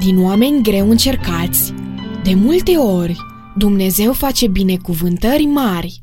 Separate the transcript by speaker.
Speaker 1: Din oameni greu încercați, de multe ori, Dumnezeu face binecuvântări mari.